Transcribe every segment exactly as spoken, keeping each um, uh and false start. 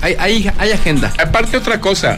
hay, hay, hay agenda. Aparte otra cosa,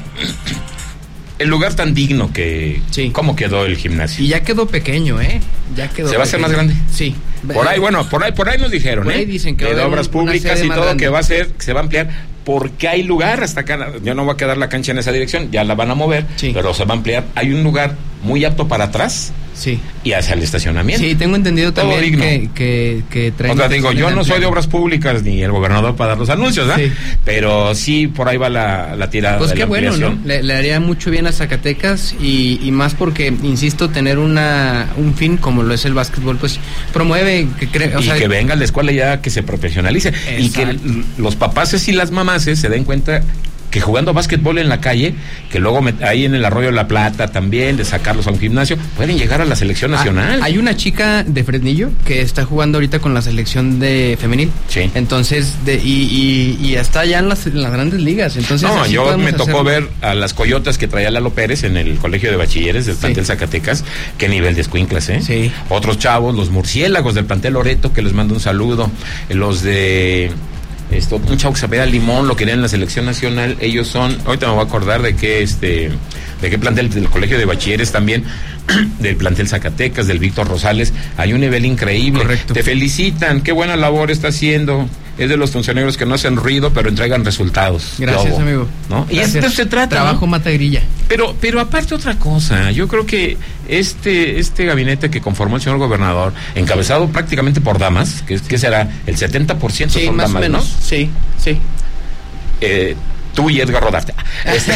el lugar tan digno que... Sí. ¿Cómo quedó el gimnasio? Y ya quedó pequeño, ¿eh? Ya quedó ¿Se va a hacer más grande? Sí. Por ahí, bueno, por ahí, por ahí nos dijeron, por ahí ¿eh? dicen que de va a haber obras un- una públicas sede y más todo, grande. que va a ser, que se va a ampliar, porque hay lugar hasta acá. Ya no va a quedar la cancha en esa dirección, ya la van a mover, Sí. pero se va a ampliar. Hay un lugar muy apto para atrás Sí. y hacia el estacionamiento. Sí, tengo entendido Todo también digno. que, que, que traen... O sea, digo, yo no soy de obras públicas ni el gobernador para dar los anuncios, ¿verdad? Sí. Pero sí, por ahí va la, la tirada Pues de qué la bueno, ampliación. ¿no? Le, le haría mucho bien a Zacatecas y, y más porque, insisto, tener una un fin como lo es el básquetbol, pues promueve que cre- o y sea, que venga a la escuela ya que se profesionalice. Y que Exacto. l- los papaces y las mamaces se den cuenta que jugando básquetbol en la calle, que luego me- ahí en el Arroyo de la Plata también, de sacarlos a un gimnasio, pueden llegar a la selección nacional. Ah, hay una chica de Fresnillo que está jugando ahorita con la selección de femenil. Sí. Entonces, de, y, y, y está ya en las, en las grandes ligas. Entonces, No, así yo podemos me tocó hacerlo. ver a las coyotas que traía Lalo Pérez en el colegio de bachilleres del Sí. plantel Zacatecas. Qué nivel de escuinclas, ¿eh? Sí. Otros chavos, los murciélagos del plantel Loreto, que les mando un saludo. Los de... Esto, un chavo que se apellida Limón, lo querían en la selección nacional. Ellos son, ahorita me voy a acordar de qué este, de qué plantel del colegio de bachilleres también, del plantel Zacatecas, del Víctor Rosales. Hay un nivel increíble. Correcto. Te felicitan, qué buena labor está haciendo. Es de los funcionarios que no hacen ruido, pero entregan resultados. Gracias, Lobo, amigo. ¿no? Y Gracias. esto se trata, Trabajo ¿no? mata grilla. Pero, pero aparte otra cosa, yo creo que este, este gabinete que conformó el señor gobernador, encabezado prácticamente por damas, que, que será el setenta por ciento Sí, son más o damas, menos. ¿no? Sí, sí. Eh, tú y Edgar Rodarte. Este,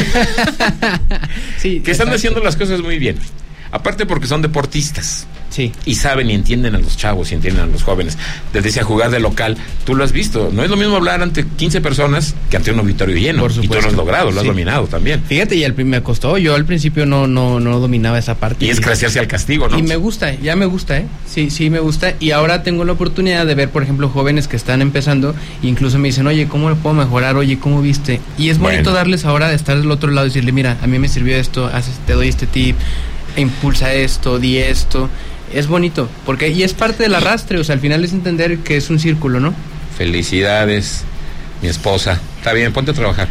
Sí, que están exacto. haciendo las cosas muy bien. Aparte porque son deportistas Sí. y saben y entienden a los chavos y entienden a los jóvenes. Te decía, jugar de local, tú lo has visto. No es lo mismo hablar ante quince personas que ante un auditorio lleno. Por Y tú lo supuesto. has logrado, lo has Sí. dominado también. Fíjate, y al prim- me costó, yo al principio no no no dominaba esa parte. Y es crecerse al castigo, ¿no? Y me gusta, ya me gusta, ¿eh? Sí, sí me gusta. Y ahora tengo la oportunidad de ver, por ejemplo, jóvenes que están empezando, e incluso me dicen, oye, ¿cómo lo puedo mejorar? Oye, ¿cómo viste? Y es bonito Bueno. darles ahora de estar del otro lado y decirle, mira, a mí me sirvió esto, haces, te doy este tip, impulsa esto, di esto. Es bonito, porque y es parte del arrastre, o sea, al final es entender que es un círculo, ¿no? Felicidades, mi esposa. Está bien, ponte a trabajar.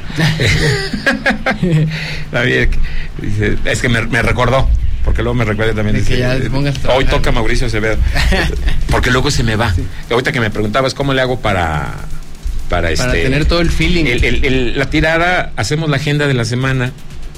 Está bien. Dice, es que me, me recordó, porque luego me recuerda también. De que dice, ya te pongas a hoy trabajar. toca Mauricio Acevedo. Porque luego se me va. Sí. Ahorita que me preguntabas cómo le hago para... Para, Para este, tener todo el feeling. el- el- el- la tirada, hacemos la agenda de la semana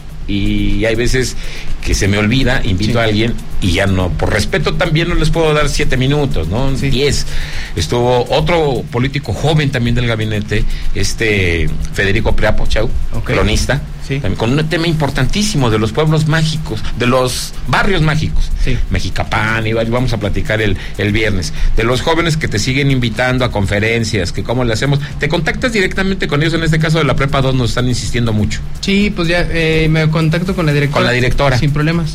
y hay veces que se me olvida, invito Sí. a alguien y ya no, por respeto también no les puedo dar siete minutos, ¿no? Sí. Diez. Estuvo otro político joven también del gabinete, este Federico Priapo, chau, Ok. cronista, Sí. también con un tema importantísimo de los pueblos mágicos, de los barrios mágicos. Sí. Mexicapán, y vamos a platicar el, el viernes. De los jóvenes que te siguen invitando a conferencias, que cómo le hacemos. Te contactas directamente con ellos, en este caso de la Prepa dos nos están insistiendo mucho. Sí, pues ya eh, me contacto con la directora. Con la directora. Sin problemas.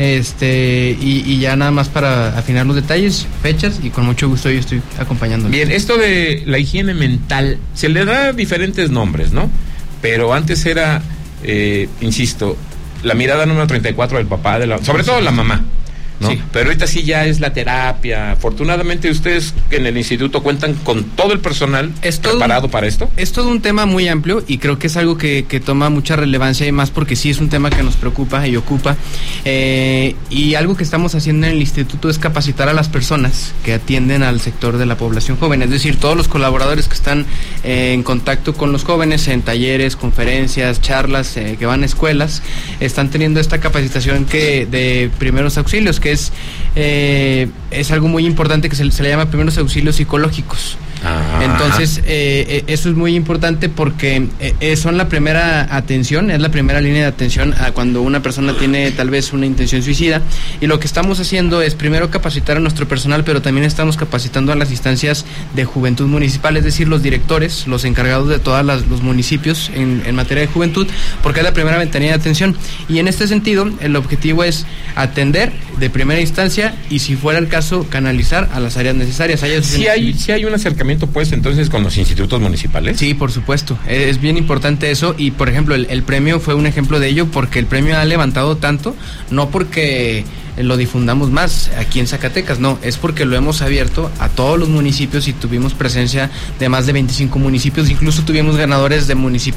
Este, y, y ya nada más para afinar los detalles, fechas, y con mucho gusto yo estoy acompañando. Bien, esto de la higiene mental, se le da diferentes nombres, ¿no? Pero antes era, eh, insisto, la mirada número treinta y cuatro del papá, de la, sobre todo la mamá, ¿no? Sí. Pero ahorita sí ya es la terapia. Afortunadamente ustedes en el instituto cuentan con todo el personal Es todo preparado un- para esto. Es todo un tema muy amplio y creo que es algo que, que toma mucha relevancia y más porque sí es un tema que nos preocupa y ocupa. Eh, y algo que estamos haciendo en el instituto es capacitar a las personas que atienden al sector de la población joven, es decir, todos los colaboradores que están eh, en contacto con los jóvenes en talleres, conferencias, charlas, eh, que van a escuelas, están teniendo esta capacitación que de primeros auxilios, que es, eh, es algo muy importante que se, se le llama primeros auxilios psicológicos. Ah. Entonces, eh, eh, eso es muy importante porque eh, eh, son la primera atención, es la primera línea de atención a cuando una persona tiene tal vez una intención suicida. Y lo que estamos haciendo es primero capacitar a nuestro personal, pero también estamos capacitando a las instancias de juventud municipal, es decir, los directores, los encargados de todos los municipios en, en materia de juventud, porque es la primera ventanilla de atención. Y en este sentido, el objetivo es atender de primera instancia y, si fuera el caso, canalizar a las áreas necesarias. Hay Si hay, si hay un acercamiento pues entonces con los institutos municipales. Sí, por supuesto, es bien importante eso. Y por ejemplo el, el premio fue un ejemplo de ello, porque el premio ha levantado tanto, no porque lo difundamos más aquí en Zacatecas, no, es porque lo hemos abierto a todos los municipios y tuvimos presencia de más de veinticinco municipios, incluso tuvimos ganadores de municipios